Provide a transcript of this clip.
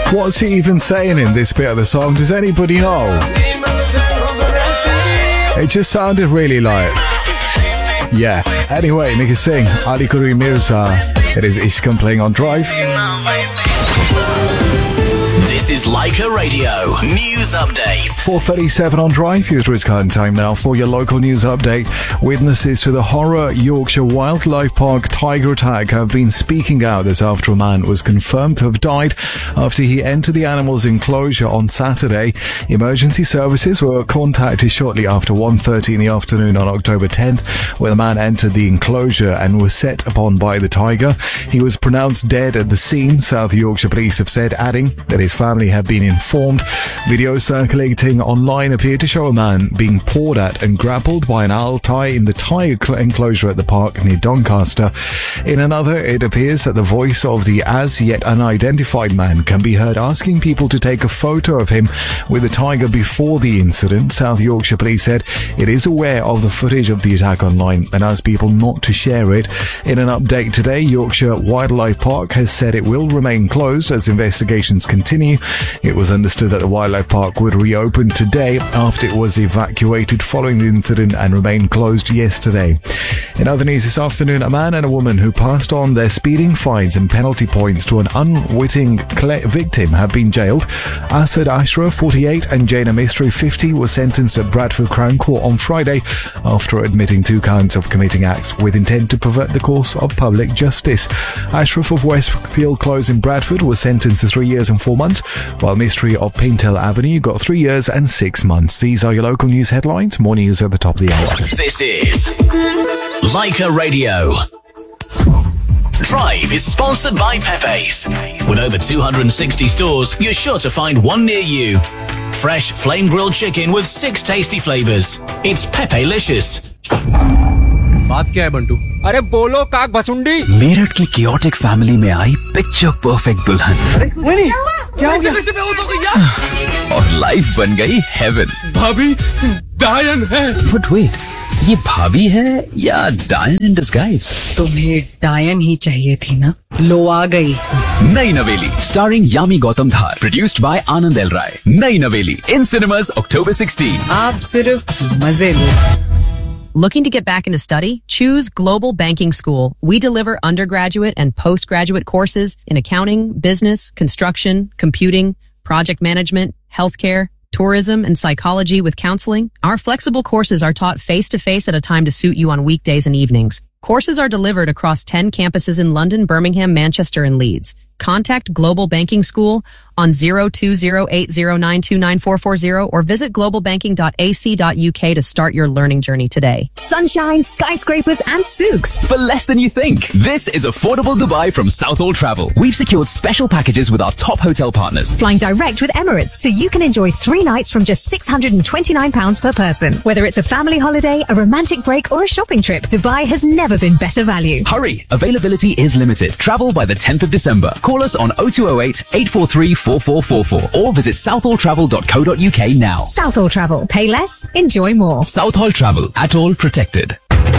What's he even saying in this bit of the song? Does anybody know? It just sounded really like... Yeah. Anyway, Nicky Singh, Ali Kareem Mirza. It is Ishkam playing on Drive. This is Leica Radio News Update. 4:37 on Drive. Here's its current time now for your local news update. Witnesses to the horror Yorkshire Wildlife Park tiger attack have been speaking out this after a man was confirmed to have died after he entered the animal's enclosure on Saturday. Emergency services were contacted shortly after 1:30 in the afternoon on October 10th, when the man entered the enclosure and was set upon by the tiger. He was pronounced dead at the scene, South Yorkshire Police have said, adding that his family have been informed. Videos circulating online appear to show a man being pawed at and grappled by an Altai in the tiger enclosure at the park near Doncaster. In another, it appears that the voice of the as yet unidentified man can be heard asking people to take a photo of him with the tiger before the incident. South Yorkshire Police said it is aware of the footage of the attack online and asks people not to share it. In an update today, Yorkshire Wildlife Park has said it will remain closed as investigations continue. It was understood that the wildlife park would reopen today after it was evacuated following the incident and remained closed yesterday. In other news this afternoon, a man and a woman who passed on their speeding fines and penalty points to an unwitting victim have been jailed. Asad Ashraf, 48, and Jaina Mistry, 50, were sentenced at Bradford Crown Court on Friday after admitting 2 counts of committing acts with intent to pervert the course of public justice. Ashraf of Westfield Close in Bradford was sentenced to 3 years and 4 months, while Mystery of Paintel Avenue got 3 years and 6 months. These are your local news headlines. More news at the top of the hour. This is Leica Radio. Drive is sponsored by Pepe's. With over 260 stores, you're sure to find one near you. Fresh flame grilled chicken with 6 tasty flavors. It's Pepe-licious. बात क्या है बंटू? अरे बोलो काक भसुंडी। मेरठ की chaotic family में आई picture perfect दुल्हन। नहीं, क्या हो गया? और लाइफ बन गई हेवन। भाभी डायन है। But wait, ये भाभी है या डायन इन डिस्गाइज? तुम्हें डायन ही चाहिए थी ना? लो आ गई। नई नवेली starring Yami Gautam Dhar, produced by Anand L राय। नई नवेली in cinemas October 16। आप सिर्फ मजे लो। Looking to get back into study? Choose Global Banking School. We deliver undergraduate and postgraduate courses in accounting, business, construction, computing, project management, healthcare, tourism, and psychology with counseling. Our flexible courses are taught face-to-face at a time to suit you on weekdays and evenings. Courses are delivered across 10 campuses in London, Birmingham, Manchester, and Leeds. Contact Global Banking School on 0208092940 or visit globalbanking.ac.uk to start your learning journey today. Sunshine, skyscrapers and souks. For less than you think. This is affordable Dubai from Southall Travel. We've secured special packages with our top hotel partners. Flying direct with Emirates, so you can enjoy 3 nights from just £629 per person. Whether it's a family holiday, a romantic break or a shopping trip, Dubai has never been better value. Hurry! Availability is limited. Travel by the 10th of December. Call us on 0208 843 4444 or visit southalltravel.co.uk now. Southall Travel. Pay less, enjoy more. Southall Travel. At all protected.